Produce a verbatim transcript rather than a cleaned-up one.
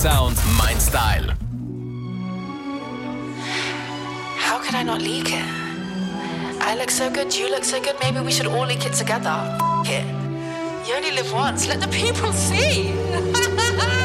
Sound, mein Style. How could I not leak it? I look so good, you look so good, maybe we should all leak it together. F it. You only live once, let the people see.